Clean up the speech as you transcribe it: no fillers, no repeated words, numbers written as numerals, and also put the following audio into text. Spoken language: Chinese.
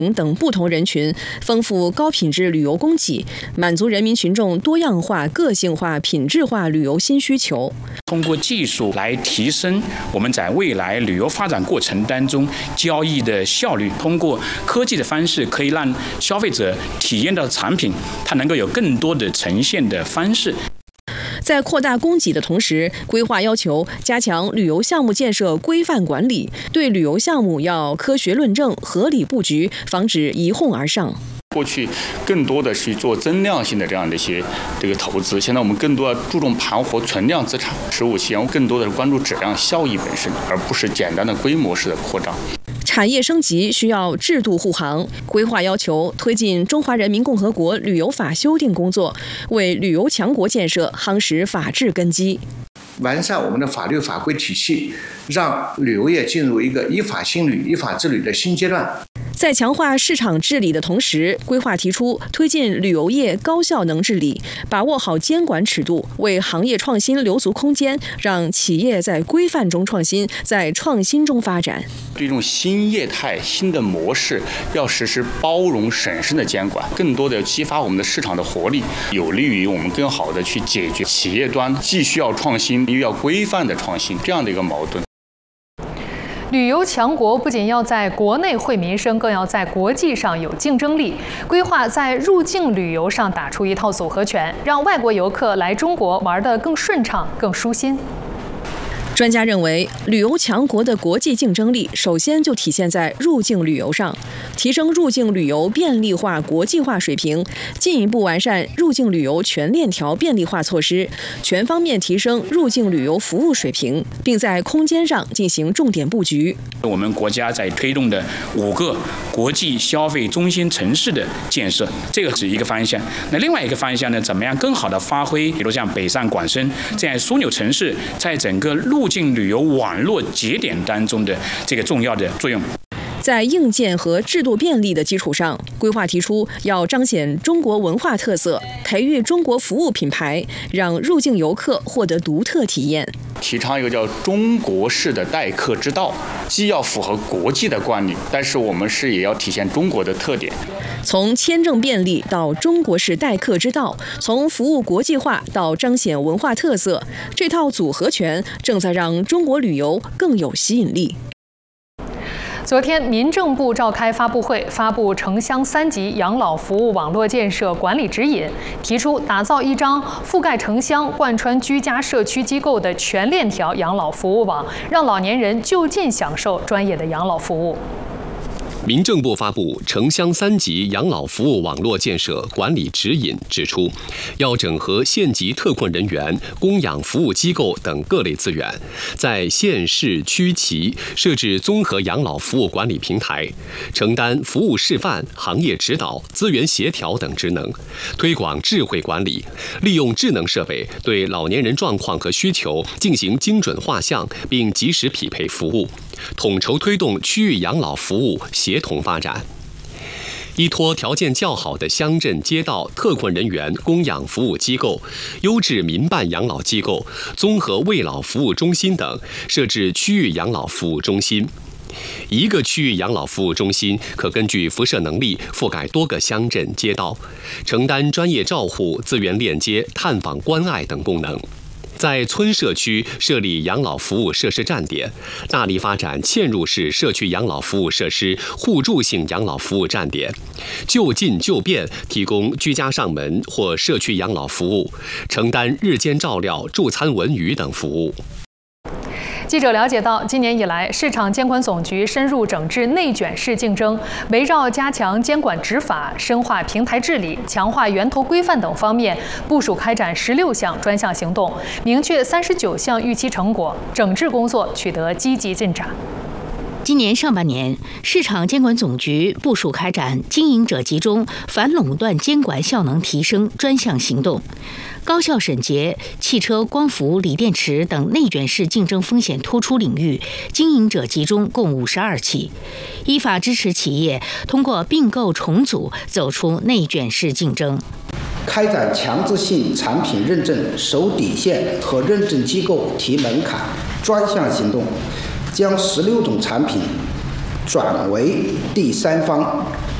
等不同人群，丰富高品质旅游供给，满足人民群众多样化、个性化、品质化旅游新需求。 通过技术来提升我们在未来旅游发展过程当中交易的效率，通过科技的方式，可以让消费者体验到的产品，它能够有更多的呈现的方式。 在扩大供给的同时，规划要求加强旅游项目建设规范管理，对旅游项目要科学论证、合理布局，防止一哄而上。 过去更多的是做增量性的这样的一些投资，现在我们更多要注重盘活存量资产。15期间，更多的是关注质量效益本身，而不是简单的规模式的扩张。 产业升级需要制度护航，规划要求推进《中华人民共和国旅游法》修订工作，为旅游强国建设夯实法治根基。 完善我们的法律法规体系，让旅游业进入一个依法兴旅、依法治旅的新阶段。 在强化市场治理的同时，规划提出推进旅游业高效能治理，把握好监管尺度，为行业创新留足空间，让企业在规范中创新，在创新中发展。 对这种新业态、新的模式，要实施包容审慎的监管，更多的激发我们的市场的活力，有利于我们更好的去解决企业端既需要创新又要规范的创新这样的一个矛盾。 旅游强国不仅要在国内惠民生，更要在国际上有竞争力。规划在入境旅游上打出一套组合拳，让外国游客来中国玩得更顺畅、更舒心。 专家认为，旅游强国的国际竞争力首先就体现在入境旅游上，提升入境旅游便利化、国际化水平，进一步完善入境旅游全链条便利化措施，全方面提升入境旅游服务水平，并在空间上进行重点布局。 我们国家在推动的5个国际消费中心城市的建设，这个是一个方向。那另外一个方向呢，怎么样更好的发挥，比如像北上广深这样枢纽城市在整个入境旅游网络节点当中的这个重要的作用。 在硬件和制度便利的基础上，规划提出要彰显中国文化特色，培育中国服务品牌，让入境游客获得独特体验。 提倡一个叫中国式的待客之道，既要符合国际的惯例，但是我们也要体现中国的特点。 从签证便利到中国式待客之道，从服务国际化到彰显文化特色，这套组合拳正在让中国旅游更有吸引力。 昨天，民政部召开发布会，发布城乡3级养老服务网络建设管理指引，提出打造一张覆盖城乡、贯穿居家社区机构的全链条养老服务网，让老年人就近享受专业的养老服务。 民政部发布城乡3级养老服务网络建设管理指引，指出，要整合县级特困人员、供养服务机构等各类资源，在县市区级设置综合养老服务管理平台，承担服务示范、行业指导、资源协调等职能，推广智慧管理，利用智能设备对老年人状况和需求进行精准画像，并及时匹配服务，统筹推动区域养老服务协同发展。依托条件较好的乡镇街道特困人员供养服务机构、优质民办养老机构、综合慰老服务中心等，设置区域养老服务中心。一个区域养老服务中心可根据辐射能力覆盖多个乡镇街道，承担专业照护、资源链接、探访关爱等功能。在村社区设立养老服务设施站点，大力发展嵌入式社区养老服务设施互助性养老服务站点，就近就便提供居家上门或社区养老服务，承担日间照料、助餐文娱等服务。 记者了解到，今年以来，市场监管总局深入整治内卷式竞争，围绕加强监管执法、深化平台治理、强化源头规范等方面，部署开展16项专项行动，明确39项预期成果，整治工作取得积极进展。 今年上半年，市场监管总局部署开展经营者集中、反垄断监管效能提升专项行动，高效审结汽车、光伏、锂电池等内卷式竞争风险突出领域经营者集中共52起，依法支持企业通过并购重组走出内卷式竞争。 开展强制性产品认证守底线和认证机构提门槛专项行动，将16种产品转为第三方。